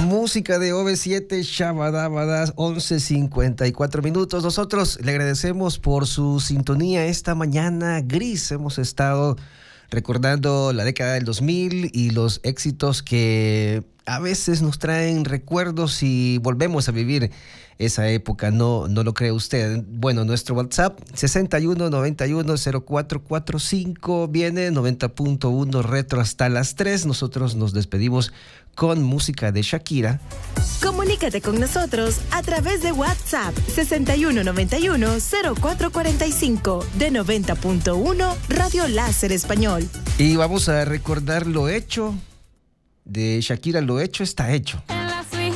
Música de OV7, Shabadabadas, 11:54 minutos. Nosotros le agradecemos por su sintonía esta mañana gris. Hemos estado recordando la década del 2000 y los éxitos que a veces nos traen recuerdos y volvemos a vivir esa época. No lo cree usted. Bueno, nuestro WhatsApp 61910445 viene 90.1 retro hasta las 3. Nosotros nos despedimos con música de Shakira. Comunícate con nosotros a través de WhatsApp 61910445 de 90.1 Radio Láser Español. Y vamos a recordar Lo Hecho de Shakira. Lo hecho está hecho.